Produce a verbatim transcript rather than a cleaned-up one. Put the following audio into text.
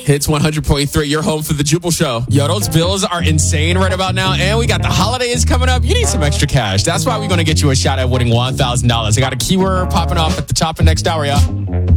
Hits one hundred point three, your home for the Jubal Show. Yo, those bills are insane right about now, and we got the holidays coming up. You need some extra cash. That's why we're going to get you a shot at winning one thousand dollars. I got a keyword popping off at the top of next hour, y'all.